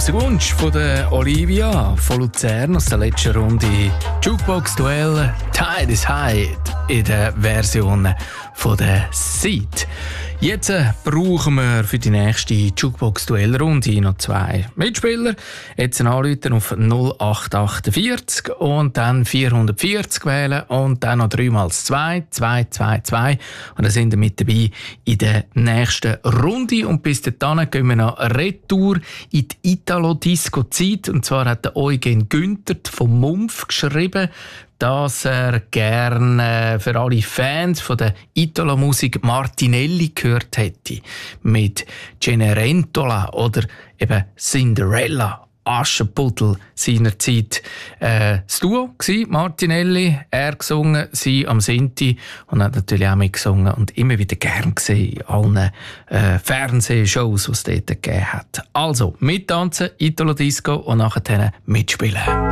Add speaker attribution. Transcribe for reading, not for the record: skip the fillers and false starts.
Speaker 1: zugunsten von der Olivia von Luzern aus der letzten Runde Jukebox-Duell Tide is High in der Version von der Seed. Jetzt brauchen wir für die nächste Jukebox-Duell-Runde noch 2 Mitspieler. Jetzt anrufen auf 0848 und dann 440 wählen und dann noch 3x2, 222 und dann sind wir mit dabei in der nächsten Runde. Und bis dahin gehen wir noch retour in die Italo-Disco-Zeit. Und zwar hat der Eugen Günther vom Mumpf geschrieben, dass er gerne für alle Fans von der Italo-Musik Martinelli gehört hätte. Mit Cenerentola oder eben Cinderella. Aschenputtel seinerzeit das Duo gsi, Martinelli, er gesungen, sie am Sinti und hat natürlich auch mitgesungen und immer wieder gern gesehen in allen Fernsehshows, die es dort gegeben hat. Also, mittanzen, Italo-Disco und nachher mitspielen.